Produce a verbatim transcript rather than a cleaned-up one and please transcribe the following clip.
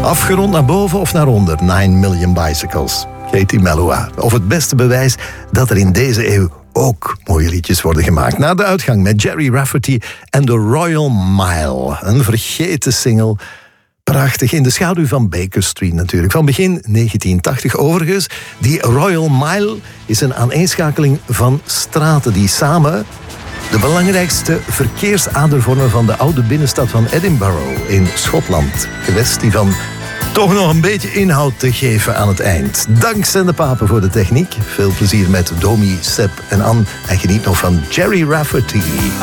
Afgerond naar boven of naar onder, nine million Bicycles. Katie Melua. Of het beste bewijs dat er in deze eeuw ook mooie liedjes worden gemaakt. Na de uitgang met Gerry Rafferty en The Royal Mile. Een vergeten single. Prachtig, in de schaduw van Baker Street natuurlijk. Van begin negentien tachtig overigens. Die Royal Mile is een aaneenschakeling van straten die samen de belangrijkste verkeersader vormen van de oude binnenstad van Edinburgh in Schotland. Kwestie van toch nog een beetje inhoud te geven aan het eind. Dank Sende Papen voor de techniek. Veel plezier met Domi, Seb en Anne. En geniet nog van Gerry Rafferty.